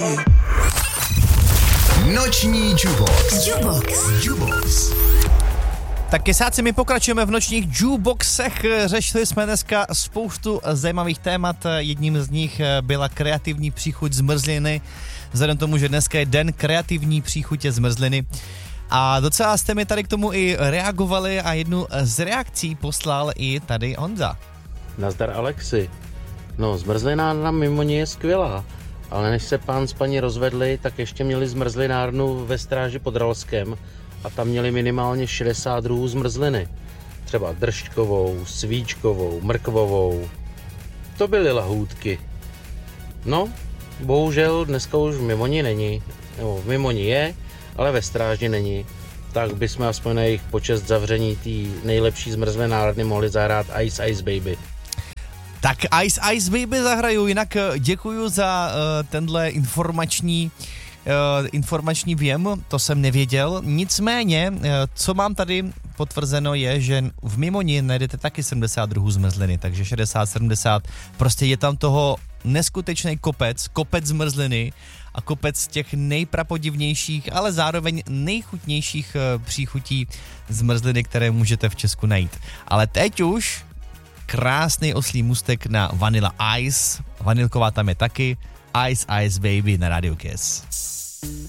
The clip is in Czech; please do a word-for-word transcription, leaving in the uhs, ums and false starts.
Noční Jukebox. Jukebox. Jukebox. Tak kesáci, my pokračujeme v nočních jukeboxech. Řešili jsme dneska spoustu zajímavých témat. Jedním z nich byla kreativní příchuť zmrzliny. Vzhledem tomu, že dneska je den kreativní příchutě zmrzliny. A docela jste mi tady k tomu i reagovali a jednu z reakcí poslal i tady Honza. Nazdar Alexi. No, zmrzlinárna mimo ní je skvělá, ale než se pán s paní rozvedli, tak ještě měli zmrzlinárnu ve Stráži pod Ralskem a tam měli minimálně šedesát druhů zmrzliny. Třeba držďkovou, svíčkovou, mrkvovou. To byly lahůdky. No, bohužel dneska už mimo ní není. Nebo mimo ní je, ale ve Stráži není. Tak bychom aspoň na jejich počest zavření té nejlepší zmrzlinárny mohli zahrát Ice Ice Baby. Tak Ice Ice Baby zahraju, jinak děkuju za uh, tenhle informační uh, informační věm, to jsem nevěděl. Nicméně, uh, co mám tady potvrzeno je, že v Mimoni najdete taky sedmdesát druhů zmrzliny, takže šedesát sedmdesát, prostě je tam toho neskutečný kopec, kopec zmrzliny a kopec těch nejprapodivnějších, ale zároveň nejchutnějších uh, příchutí zmrzliny, které můžete v Česku najít. Ale teď už krásný oslý můstek na Vanilla Ice. Vanilková tam je taky. Ice Ice Baby na Radio Kiss.